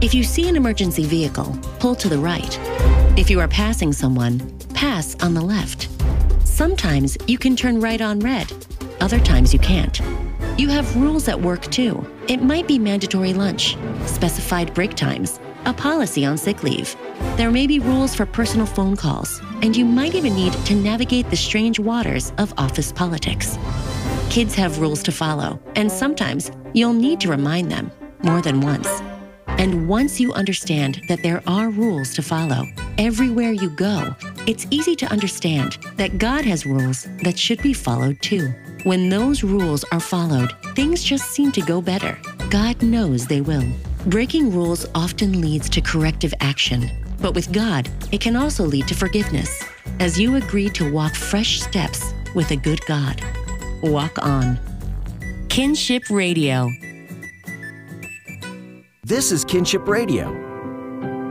If you see an emergency vehicle, pull to the right. If you are passing someone, pass on the left. Sometimes you can turn right on red. Other times you can't. You have rules at work too. It might be mandatory lunch, specified break times, a policy on sick leave. There may be rules for personal phone calls, and you might even need to navigate the strange waters of office politics. Kids have rules to follow, and sometimes you'll need to remind them more than once. And once you understand that there are rules to follow everywhere you go, it's easy to understand that God has rules that should be followed too. When those rules are followed, things just seem to go better. God knows they will. Breaking rules often leads to corrective action, but with God, it can also lead to forgiveness. As you agree to walk fresh steps with a good God, walk on. Kinship Radio. This is Kinship Radio.